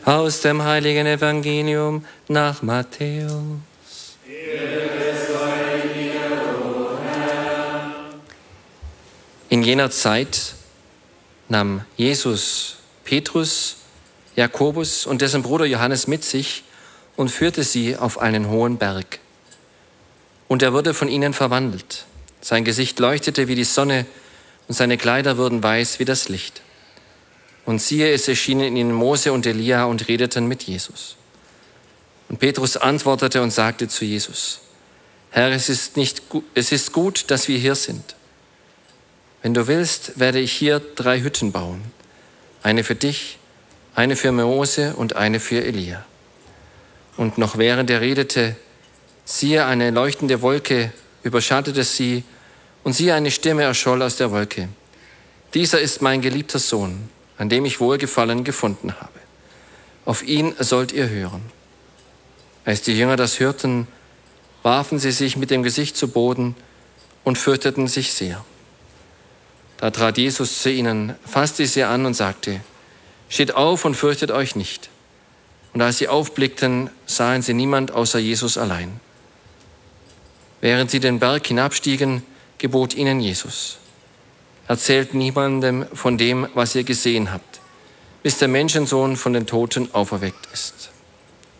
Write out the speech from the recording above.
Aus dem heiligen Evangelium nach Matthäus. In jener Zeit nahm Jesus Petrus, Jakobus und dessen Bruder Johannes mit sich und führte sie auf einen hohen Berg. Und er wurde von ihnen verwandelt. Sein Gesicht leuchtete wie die Sonne und seine Kleider wurden weiß wie das Licht. Und siehe, es erschienen ihnen Mose und Elia und redeten mit Jesus. Und Petrus antwortete und sagte zu Jesus: Herr, es ist gut, dass wir hier sind. Wenn du willst, werde ich hier 3 Hütten bauen. Eine für dich, eine für Mose und eine für Elia. Und noch während er redete, siehe, eine leuchtende Wolke überschattete sie, und siehe, eine Stimme erscholl aus der Wolke: Dieser ist mein geliebter Sohn, an dem ich Wohlgefallen gefunden habe. Auf ihn sollt ihr hören. Als die Jünger das hörten, warfen sie sich mit dem Gesicht zu Boden und fürchteten sich sehr. Da trat Jesus zu ihnen, fasste sie an und sagte: Steht auf und fürchtet euch nicht. Und als sie aufblickten, sahen sie niemand außer Jesus allein. Während sie den Berg hinabstiegen, gebot ihnen Jesus: Erzählt niemandem von dem, was ihr gesehen habt, bis der Menschensohn von den Toten auferweckt ist.